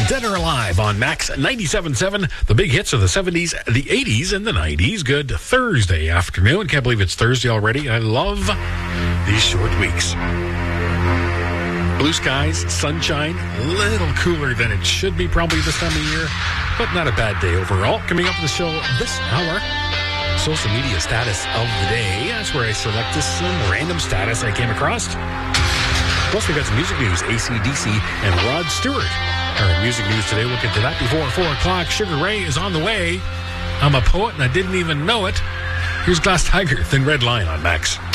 Dead or Alive on Max 97.7. The big hits of the 70s, the 80s, and the 90s. Good Thursday afternoon. Can't believe it's Thursday already. I love these short weeks. Blue skies, sunshine, a little cooler than it should be probably this time of year, but not a bad day overall. Coming up on the show this hour, social media status of the day. That's where I select this random status I came across. Plus, we got some music news, AC/DC and Rod Stewart. Our music news today, we'll get to that before 4 o'clock. Sugar Ray is on the way. I'm a poet and I didn't even know it. Here's Glass Tiger, Thin Red Line on Max.